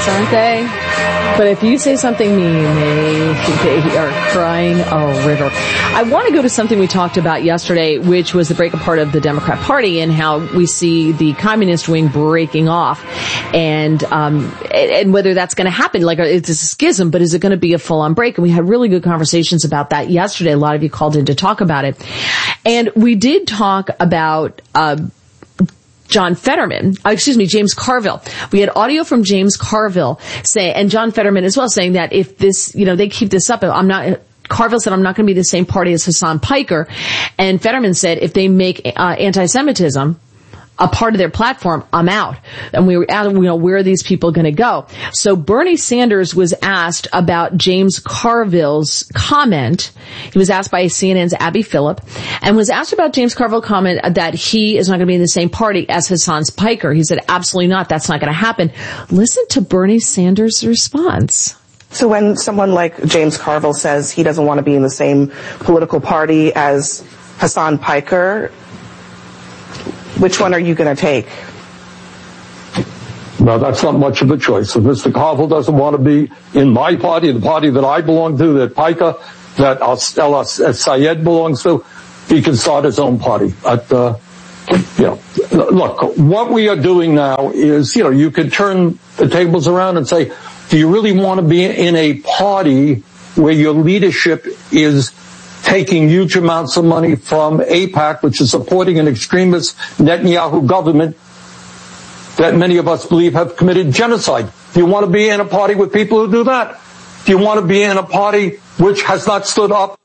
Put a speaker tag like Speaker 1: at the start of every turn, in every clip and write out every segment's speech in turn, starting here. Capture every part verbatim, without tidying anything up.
Speaker 1: aren't they? But if you say something mean, they, they are crying a river. I want to go to something we talked about yesterday, which was the break apart of the Democrat Party and how we see the communist wing breaking off, and um, and whether that's going to happen. Like, it's a schism, but is it going to be a full-on break? And we had really good conversations about that yesterday. A lot of you called in to talk about it, and we did talk about Uh, John Fetterman, uh, excuse me, James Carville. We had audio from James Carville say, and John Fetterman as well, saying that if this, you know, they keep this up, I'm not, Carville said, I'm not going to be the same party as Hassan Piker. And Fetterman said, if they make uh, anti-Semitism a part of their platform, I'm out. And we were asking, you know, where are these people going to go? So Bernie Sanders was asked about James Carville's comment. He was asked by C N N's Abby Phillip, and was asked about James Carville's comment that he is not going to be in the same party as Hassan Piker. He said, absolutely not. That's not going to happen. Listen to Bernie Sanders' response.
Speaker 2: So when someone like James Carville says he doesn't want to be in the same political party as Hassan Piker, which one are you going to take?
Speaker 3: Well, that's not much of a choice. If Mister Carville doesn't want to be in my party, the party that I belong to, that Piker, that El Sayed belongs to, he can start his own party. But, uh, you know, look, what we are doing now is, you know, you could turn the tables around and say, do you really want to be in a party where your leadership is taking huge amounts of money from AIPAC, which is supporting an extremist Netanyahu government that many of us believe have committed genocide? Do you want to be in a party with people who do that? Do you want to be in a party which has not stood up?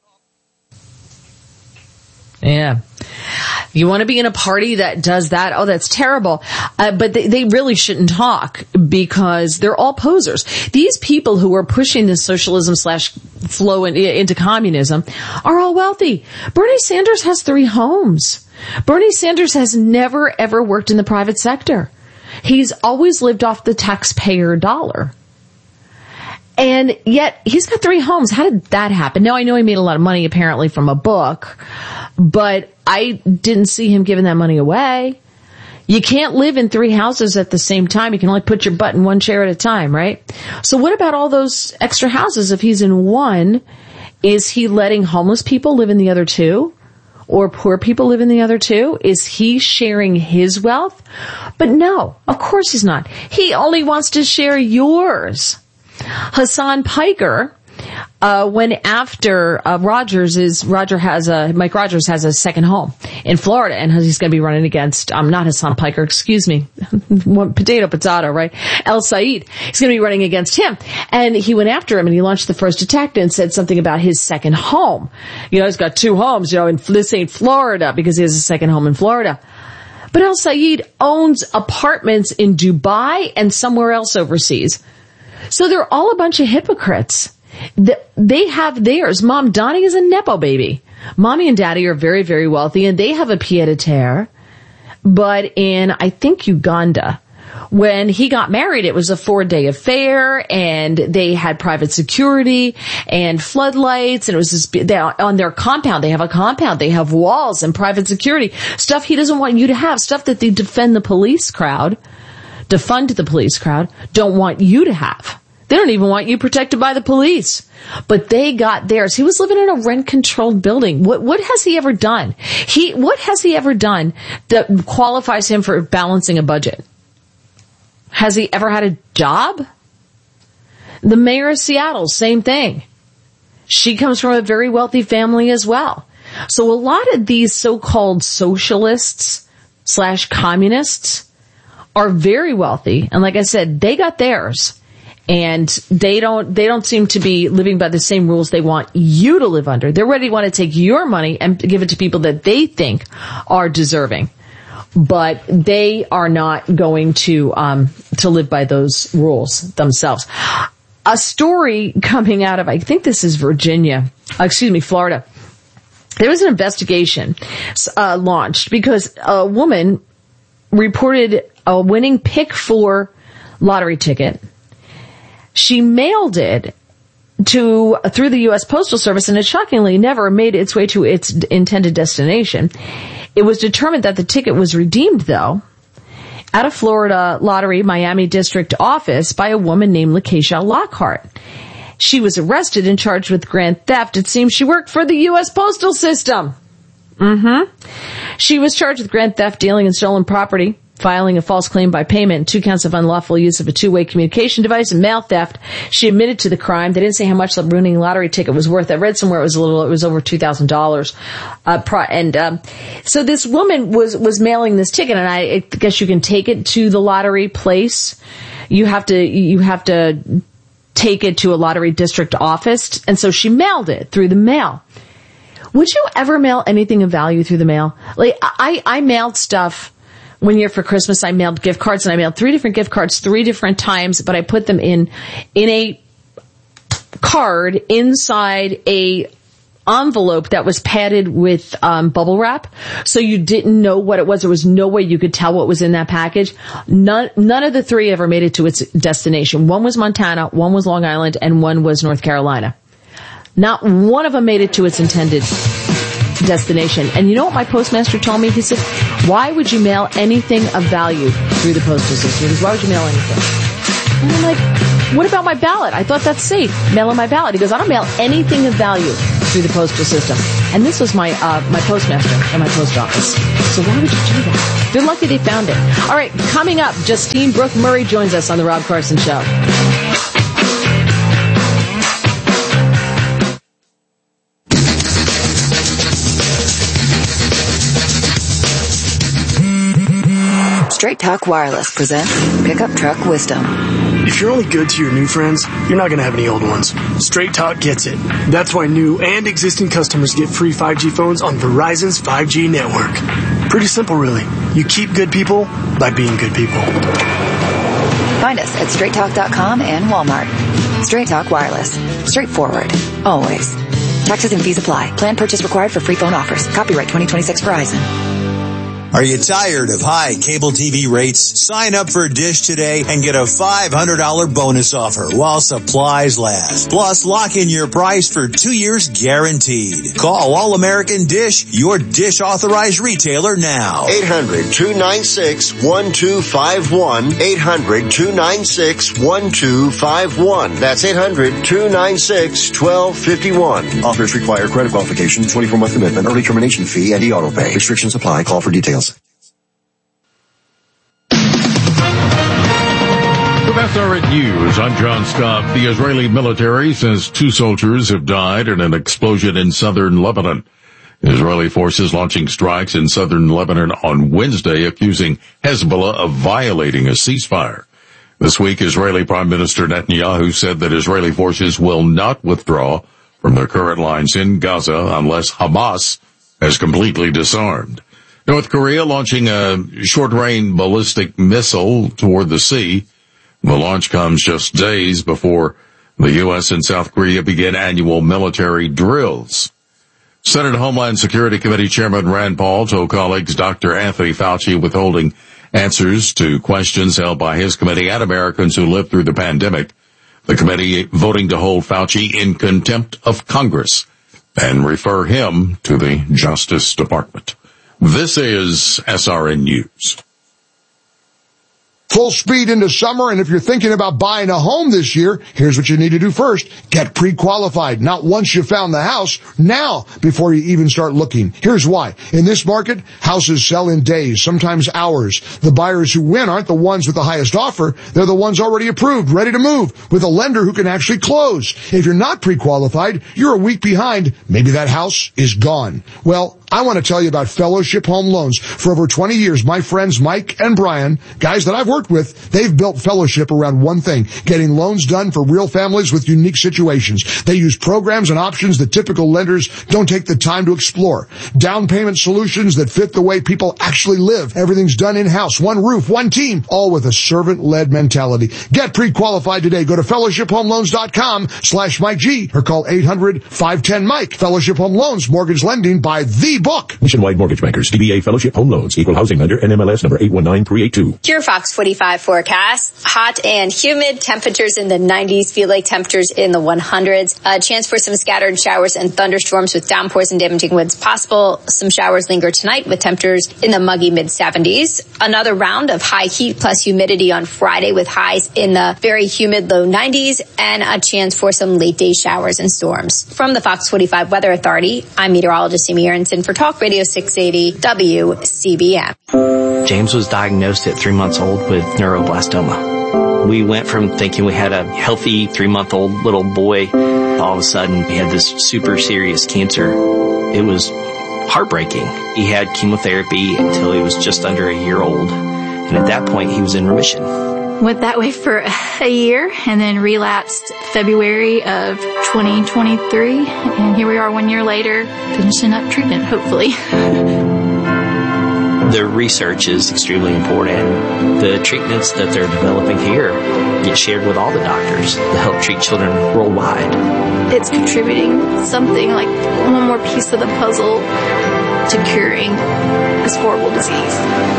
Speaker 1: Yeah. You want to be in a party that does that? Oh, that's terrible. Uh, but they, they really shouldn't talk, because they're all posers. These people who are pushing this socialism slash flow in, into communism are all wealthy. Bernie Sanders has three homes. Bernie Sanders has never, ever worked in the private sector. He's always lived off the taxpayer dollar. And yet he's got three homes. How did that happen? Now, I know he made a lot of money apparently from a book, but I didn't see him giving that money away. You can't live in three houses at the same time. You can only put your butt in one chair at a time, right? So what about all those extra houses? If he's in one, is he letting homeless people live in the other two? Or poor people live in the other two? Is he sharing his wealth? But no, of course he's not. He only wants to share yours. Hassan Piker, uh, when after, uh, Rogers is, Roger has a, Mike Rogers has a second home in Florida, and he's going to be running against, um, not Hassan Piker, excuse me, potato, potato, right? El Sayed. He's going to be running against him. And he went after him, and he launched the first attack and said something about his second home. You know, he's got two homes, you know, in this ain't Florida, because he has a second home in Florida. But El Sayed owns apartments in Dubai and somewhere else overseas. So they're all a bunch of hypocrites. They have theirs. Mom, Donnie is a Nepo baby. Mommy and Daddy are very, very wealthy, and they have a pied-à-terre. But in, I think, Uganda, when he got married, it was a four-day affair, and they had private security and floodlights, and it was this, they, on their compound. They have a compound. They have walls and private security. Stuff he doesn't want you to have. Stuff that they defend the police crowd. Defund the police crowd, don't want you to have. They don't even want you protected by the police. But they got theirs. He was living in a rent-controlled building. What, what has he ever done? He, what has he ever done that qualifies him for balancing a budget? Has he ever had a job? The mayor of Seattle, same thing. She comes from a very wealthy family as well. So a lot of these so-called socialists slash communists are very wealthy, and like I said, they got theirs, and they don't they don't seem to be living by the same rules they want you to live under. They're ready to want to take your money and give it to people that they think are deserving, but they are not going to um to live by those rules themselves. A story coming out of, I think this is Virginia, uh, excuse me, Florida. There was an investigation uh, launched because a woman reported a winning pick four lottery ticket. She mailed it to through the U S Postal Service, and it shockingly never made its way to its intended destination. It was determined that the ticket was redeemed, though, at a Florida lottery Miami district office by a woman named Lakeisha Lockhart. She was arrested and charged with grand theft. It seems she worked for the U S Postal System. Mm-hmm. She was charged with grand theft, dealing in stolen property, filing a false claim by payment, and two counts of unlawful use of a two-way communication device and mail theft. She admitted to the crime. They didn't say how much the winning lottery ticket was worth. I read somewhere it was a little, it was over two thousand dollars. Uh, and, um, so this woman was, was mailing this ticket, and I, I guess you can take it to the lottery place. You have to, you have to take it to a lottery district office. And so she mailed it through the mail. Would you ever mail anything of value through the mail? Like, I, I mailed stuff. One year for Christmas, I mailed gift cards, and I mailed three different gift cards three different times, but I put them in, in a card inside a envelope that was padded with, um, bubble wrap. So you didn't know what it was. There was no way you could tell what was in that package. None, none of the three ever made it to its destination. One was Montana, one was Long Island, and one was North Carolina. Not one of them made it to its intended destination. And you know what my postmaster told me? He said, why would you mail anything of value through the postal system? He goes, why would you mail anything? And I'm like, what about my ballot? I thought that's safe, mailing my ballot. He goes, I don't mail anything of value through the postal system. And this was my uh my postmaster at my post office. So why would you do that? They're lucky they found it. All right, coming up, Justine Brooke Murray joins us on The Rob Carson Show.
Speaker 4: Straight Talk Wireless presents Pickup Truck Wisdom.
Speaker 5: If you're only good to your new friends, you're not going to have any old ones. Straight Talk gets it. That's why new and existing customers get free five G phones on Verizon's five G network. Pretty simple, really. You keep good people by being good people.
Speaker 4: Find us at straight talk dot com and Walmart. Straight Talk Wireless. Straightforward. Always. Taxes and fees apply. Plan purchase required for free phone offers. Copyright twenty twenty-six Verizon.
Speaker 6: Are you tired of high cable T V rates? Sign up for Dish today and get a five hundred dollars bonus offer while supplies last. Plus, lock in your price for two years guaranteed. Call All American Dish, your Dish authorized retailer now.
Speaker 7: eight hundred, two nine six, one two five one. eight hundred, two nine six, one two five one. That's eight hundred, two nine six, one two five one.
Speaker 8: Offers require credit qualification, twenty-four month commitment, early termination fee, and e-auto pay. Restrictions apply. Call for details.
Speaker 9: S R N News, I'm John Scott. The Israeli military says two soldiers have died in an explosion in southern Lebanon. Israeli forces launching strikes in southern Lebanon on Wednesday, accusing Hezbollah of violating a ceasefire. This week, Israeli Prime Minister Netanyahu said that Israeli forces will not withdraw from their current lines in Gaza unless Hamas has completely disarmed. North Korea launching a short-range ballistic missile toward the sea. The launch comes just days before the U S and South Korea begin annual military drills. Senate Homeland Security Committee Chairman Rand Paul told colleagues Doctor Anthony Fauci withholding answers to questions held by his committee and Americans who lived through the pandemic. The committee voting to hold Fauci in contempt of Congress and refer him to the Justice Department. This is S R N News.
Speaker 10: Full speed into summer, and if you're thinking about buying a home this year, here's what you need to do first. Get pre-qualified. Not once you found the house, now before you even start looking. Here's why. In this market, houses sell in days, sometimes hours. The buyers who win aren't the ones with the highest offer. They're the ones already approved, ready to move, with a lender who can actually close. If you're not pre-qualified, you're a week behind. Maybe that house is gone. Well, I want to tell you about Fellowship Home Loans. For over twenty years, my friends Mike and Brian, guys that I've worked with, they've built Fellowship around one thing, getting loans done for real families with unique situations. They use programs and options that typical lenders don't take the time to explore. Down payment solutions that fit the way people actually live. Everything's done in-house, one roof, one team, all with a servant-led mentality. Get pre-qualified today. Go to fellowship home loans dot com slash Mike G or call eight hundred, five one zero, Mike. Fellowship Home Loans, mortgage lending by the book.
Speaker 11: Nationwide Mortgage Bankers, D B A Fellowship Home Loans, Equal Housing Lender, N M L S number eight one nine three eight two.
Speaker 12: Your Fox forty-five forecast. Hot and humid, temperatures in the nineties, feel like temperatures in the hundreds. A chance for some scattered showers and thunderstorms with downpours and damaging winds possible. Some showers linger tonight with temperatures in the muggy mid seventies. Another round of high heat plus humidity on Friday with highs in the very humid low nineties and a chance for some late day showers and storms. From the Fox forty-five Weather Authority, I'm meteorologist Amy Aronson for Talk Radio six eighty W C B M.
Speaker 13: James was diagnosed at three months old with neuroblastoma. We went from thinking we had a healthy three-month-old little boy. All of a sudden, he had this super serious cancer. It was heartbreaking. He had chemotherapy until he was just under a year old. And at that point, he was in remission.
Speaker 14: Went that way for a year and then relapsed February of twenty twenty-three. And here we are one year later, finishing up treatment, hopefully.
Speaker 13: The research is extremely important. The treatments that they're developing here get shared with all the doctors to help treat children worldwide.
Speaker 14: It's contributing something like one more piece of the puzzle to curing this horrible disease.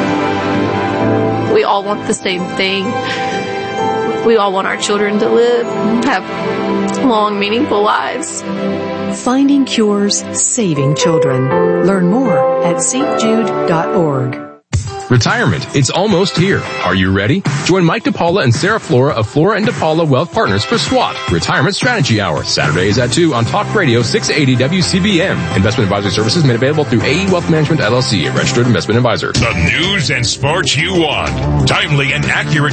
Speaker 14: We all want the same thing. We all want our children to live, have long, meaningful lives.
Speaker 15: Finding cures, saving children. Learn more at s t jude dot org.
Speaker 16: Retirement, it's almost here. Are you ready? Join Mike DePaula and Sarah Flora of Flora and DePaula Wealth Partners for SWAT, Retirement Strategy Hour, Saturdays at two on Talk Radio six eighty W C B M. Investment advisory services made available through A E Wealth Management L L C, a registered investment advisor.
Speaker 17: The news and sports you want. Timely and accurate